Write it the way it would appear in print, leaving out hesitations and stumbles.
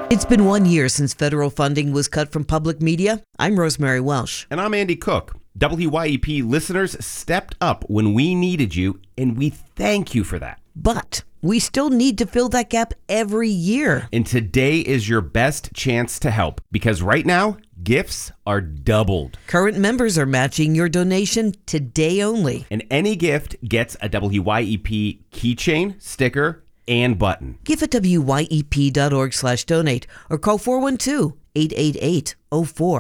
It's been 1 year since federal funding was cut from public media. I'm Rosemary Welsh. And I'm Andy Cook. WYEP listeners stepped up when we needed you, and we thank you for that. But we still need to fill that gap every year. And today is your best chance to help, because right now, gifts are doubled. Current members are matching your donation today only. And any gift gets a WYEP keychain, sticker, and button. Give at wyep.org/donate or call 412-888-04.